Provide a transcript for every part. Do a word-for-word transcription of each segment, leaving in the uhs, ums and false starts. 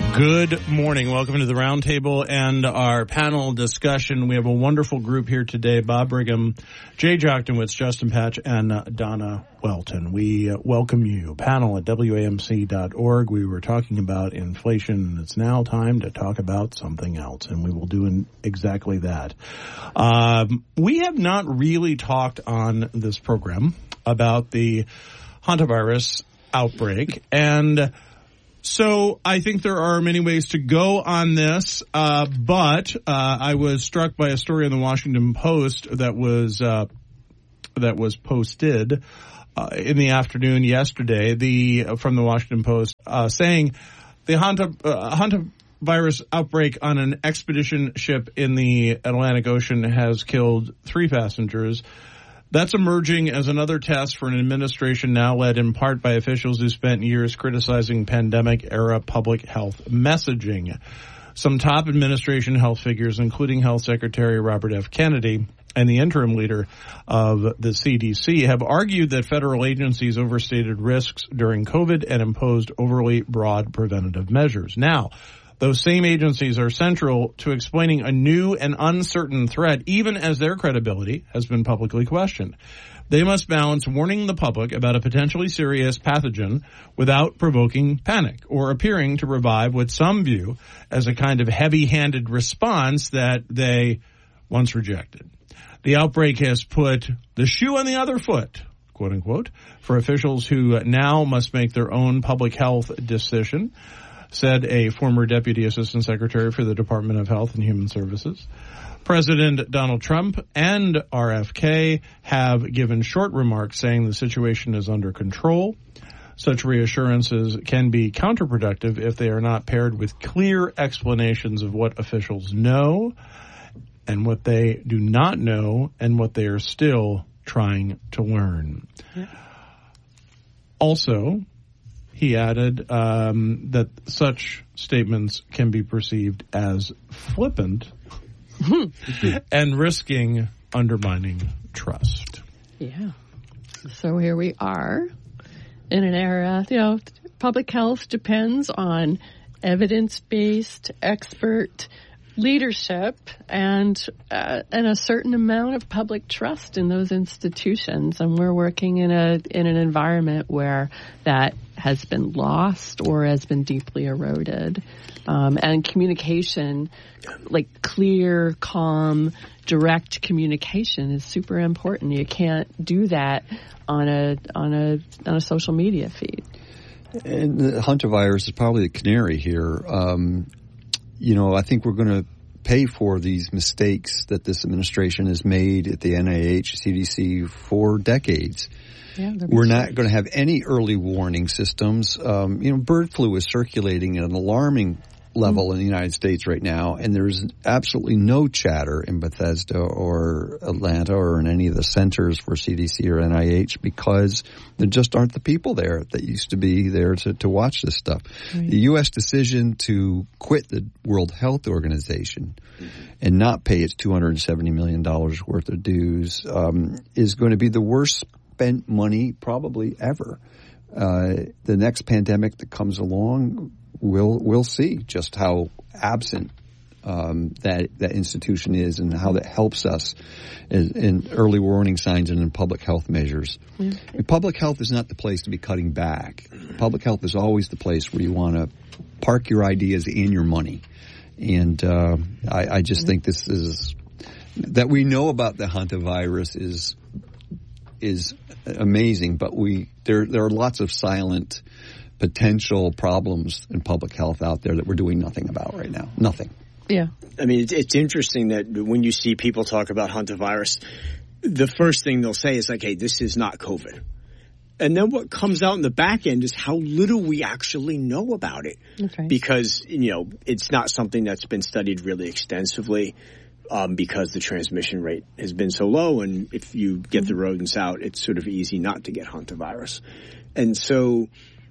Good morning. Welcome to the Roundtable and our panel discussion. We have a wonderful group here today. Bob Brigham, Jay Jochnowitz, Justin Patch, and uh, Donna Welton. We uh, welcome you. Panel at W A M C dot org. We were talking about inflation, and it's now time to talk about something else, and we will do in exactly that. Um, we have not really talked on this program about the hantavirus outbreak, and so I think there are many ways to go on this, uh, but uh, I was struck by a story in the Washington Post that was uh, that was posted uh, in the afternoon yesterday. The from the Washington Post uh, saying the hanta, uh, hantavirus outbreak on an expedition ship in the Atlantic Ocean has killed three passengers. That's emerging as another test for an administration now led in part by officials who spent years criticizing pandemic-era public health messaging. Some top administration health figures, including Health Secretary Robert F. Kennedy and the interim leader of the C D C, have argued that federal agencies overstated risks during COVID and imposed overly broad preventative measures. Now, those same agencies are central to explaining a new and uncertain threat, even as their credibility has been publicly questioned. They must balance warning the public about a potentially serious pathogen without provoking panic or appearing to revive what some view as a kind of heavy-handed response that they once rejected. The outbreak has put the shoe on the other foot, quote unquote, for officials who now must make their own public health decision, said a former Deputy Assistant Secretary for the Department of Health and Human Services. President Donald Trump and R F K have given short remarks saying the situation is under control. Such reassurances can be counterproductive if they are not paired with clear explanations of what officials know and what they do not know and what they are still trying to learn. Yeah. Also, he added um, that such statements can be perceived as flippant and risking undermining trust. Yeah. So here we are in an era, you know, public health depends on evidence-based expert leadership and uh, and a certain amount of public trust in those institutions, and we're working in a in an environment where that has been lost or has been deeply eroded. Um, and communication, like clear, calm, direct communication, is super important. You can't do that on a on a on a social media feed. And the hantavirus is probably the canary here. Um, you know, I think we're going to pay for these mistakes that this administration has made at the N I H, C D C for decades. Yeah, we're not going to have any early warning systems. Um, you know, bird flu is circulating at an alarming level mm-hmm. in the United States right now, and there's absolutely no chatter in Bethesda or Atlanta or in any of the centers for C D C or N I H because there just aren't the people there that used to be there to, to watch this stuff. Right. The U S decision to quit the World Health Organization mm-hmm. and not pay its two hundred seventy million dollars worth of dues um, is going to be the worst spent money probably ever. Uh, the next pandemic that comes along, we'll we'll see just how absent um, that that institution is and how that helps us in, in early warning signs and in public health measures. Mm-hmm. Public health is not the place to be cutting back. Public health is always the place where you want to park your ideas and your money. And uh, I, I just think this is that we know about the hantavirus is is amazing, but we there there are lots of silent potential problems in public health out there that we're doing nothing about right now. Nothing. Yeah. I mean, it's, it's interesting that when you see people talk about hantavirus, the first thing they'll say is like, hey, this is not COVID. And then what comes out in the back end is how little we actually know about it. Okay. Because, you know, it's not something that's been studied really extensively um, because the transmission rate has been so low. And if you get mm-hmm. the rodents out, it's sort of easy not to get hantavirus. And so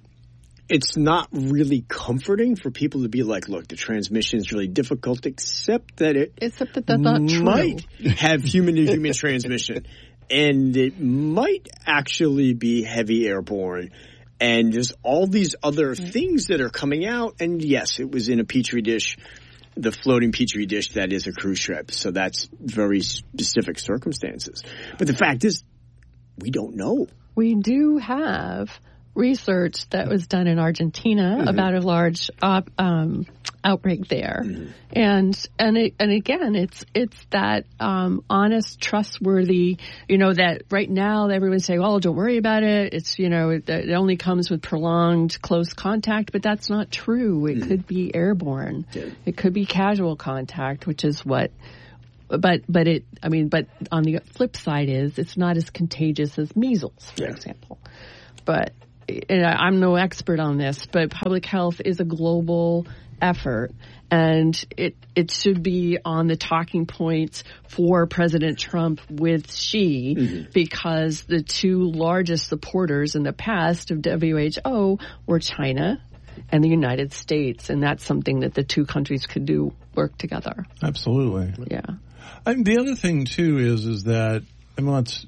it's not really comforting for people to be like, look, the transmission is really difficult, except that it except that that's not might true. have human-to-human transmission. And it might actually be heavy airborne. And there's all these other things that are coming out. And yes, it was in a Petri dish, the floating Petri dish that is a cruise ship. So that's very specific circumstances. But the fact is, we don't know. We do have research that was done in Argentina mm-hmm. about a large uh, um, outbreak there, mm-hmm. and and it, and again, it's it's that um, honest, trustworthy. You know that right now everyone's saying, "Oh, don't worry about it. It's you know it, it only comes with prolonged close contact," but that's not true. It mm-hmm. could be airborne. Yeah. It could be casual contact, which is what. But but it I mean but on the flip side is it's not as contagious as measles, for yeah. example. But and I'm no expert on this, but public health is a global effort, and it it should be on the talking points for President Trump with Xi, mm-hmm. because the two largest supporters in the past of W H O were China and the United States, and that's something that the two countries could do, work together. Absolutely. Yeah. I mean, the other thing too is is that I mean, let's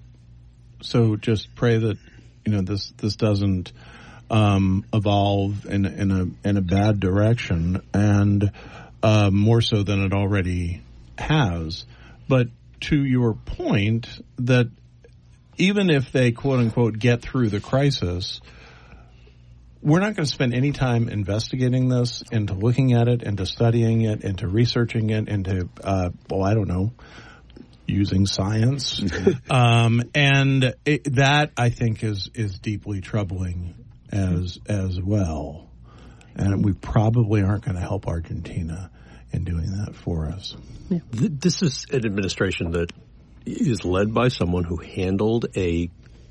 so just pray that you know this this doesn't um, evolve in in a in a bad direction, and uh, more so than it already has. But to your point, that even if they quote unquote get through the crisis, we're not going to spend any time investigating this, into looking at it, into studying it, into researching it, into, uh, well, I don't know, using science. um, and it, that, I think, is is deeply troubling as as well. And we probably aren't going to help Argentina in doing that for us. Yeah. This is an administration that is led by someone who handled a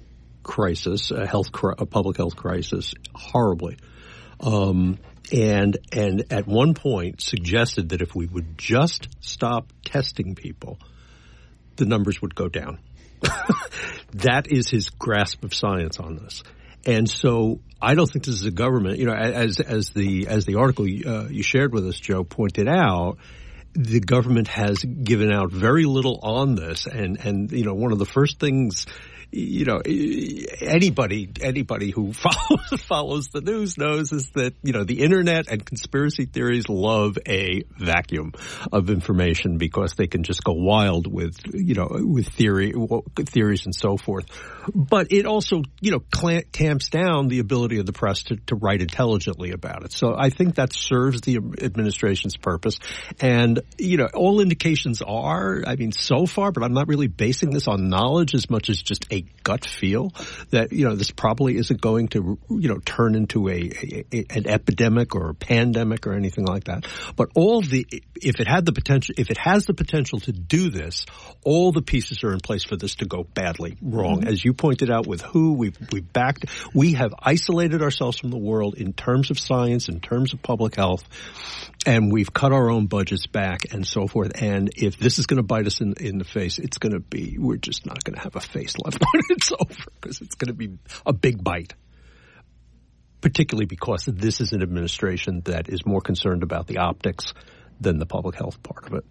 crisis, a health, a public health crisis, horribly, um, and and at one point suggested that if we would just stop testing people, the numbers would go down. That is his grasp of science on this, and so I don't think this is a government. You know, as as the as the article uh, you shared with us, Joe, pointed out, the government has given out very little on this, and and you know, one of the first things. You know, anybody anybody who follows, follows the news knows is that, you know, the internet and conspiracy theories love a vacuum of information because they can just go wild with, you know, with theory theories and so forth. But it also, you know, clamp, tamps down the ability of the press to, to write intelligently about it. So I think that serves the administration's purpose. And, you know, all indications are, I mean, so far, but I'm not really basing this on knowledge as much as just a gut feel that, you know, this probably isn't going to, you know, turn into a, a, a an epidemic or a pandemic or anything like that. But all the, if it had the potential, if it has the potential to do this, all the pieces are in place for this to go badly wrong. Mm-hmm. As you pointed out with W H O, we've, we've backed, we have isolated ourselves from the world in terms of science, in terms of public health, and we've cut our own budgets back and so forth. And if this is going to bite us in, in the face, it's going to be, we're just not going to have a face left when it's over, because it's going to be a big bite. Particularly because this is an administration that is more concerned about the optics than the public health part of it.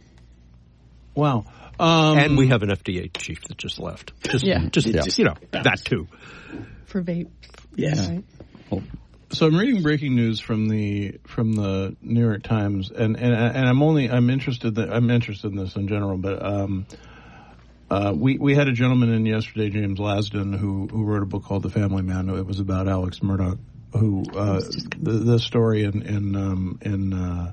Wow. Um, and we have an F D A chief that just left. Just, yeah. just, yeah. just you know, that too. For vape. Yeah. Right. Well, so I'm reading breaking news from the from the New York Times, and, and and I'm only I'm interested that I'm interested in this in general, but um, uh, we we had a gentleman in yesterday, James Lasden, who who wrote a book called The Family Man. It was about Alex Murdaugh, who uh, the, the story in in um, in uh,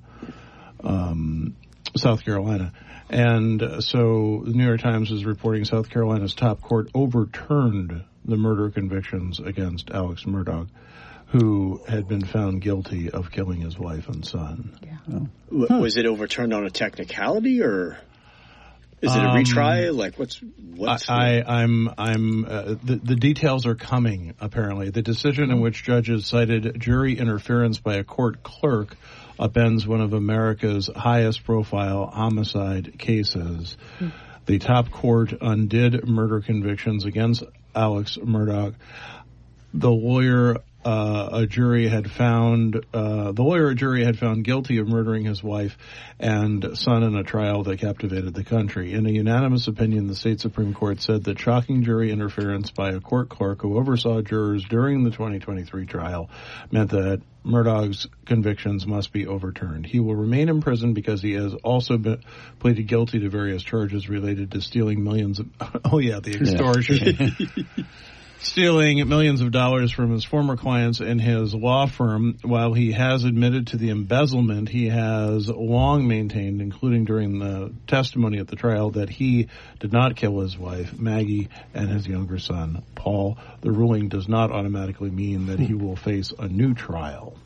um, South Carolina. And uh, so the New York Times is reporting South Carolina's top court overturned the murder convictions against Alex Murdaugh, who had been found guilty of killing his wife and son. Yeah. Oh. W- was it overturned on a technicality, or is it a um, retry? Like, what's what's? I, I I'm I'm uh, the the details are coming. Apparently, the decision in which judges cited jury interference by a court clerk upends one of America's highest-profile homicide cases. Hmm. The top court undid murder convictions against Alex Murdaugh. The lawyer uh, a jury had found, uh, the lawyer at jury had found guilty of murdering his wife and son in a trial that captivated the country. In a unanimous opinion, the state Supreme Court said that shocking jury interference by a court clerk who oversaw jurors during the twenty twenty-three trial meant that Murdaugh's convictions must be overturned. He will remain in prison because he has also been pleaded guilty to various charges related to stealing millions of, oh yeah, the extortion. Yeah. Stealing millions of dollars from his former clients in his law firm. While he has admitted to the embezzlement, he has long maintained, including during the testimony at the trial, that he did not kill his wife, Maggie, and his younger son, Paul. The ruling does not automatically mean that he will face a new trial.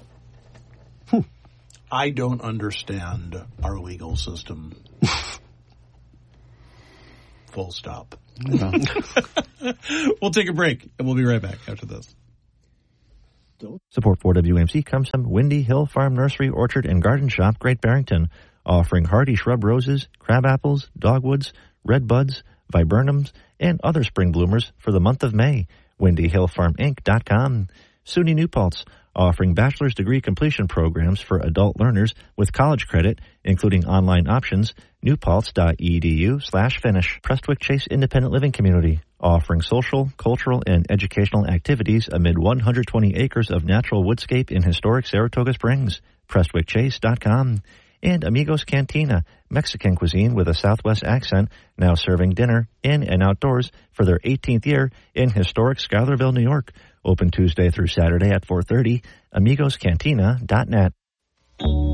I don't understand our legal system. Full stop. Yeah. We'll take a break, and we'll be right back after this. Support for W M C comes from Windy Hill Farm Nursery, Orchard, and Garden Shop, Great Barrington, offering hardy shrub roses, crab apples, dogwoods, red buds, viburnums, and other spring bloomers for the month of May. windy hill farm inc dot com. SUNY New Paltz, offering bachelor's degree completion programs for adult learners with college credit, including online options. newpaltz.edu slash finish. Prestwick Chase Independent Living Community, offering social, cultural, and educational activities amid one hundred twenty acres of natural woodscape in historic Saratoga Springs. prestwick chase dot com. And Amigos Cantina, Mexican cuisine with a Southwest accent, now serving dinner in and outdoors for their eighteenth year in historic Schuylerville, New York. Open Tuesday through Saturday at four thirty. amigos cantina dot net.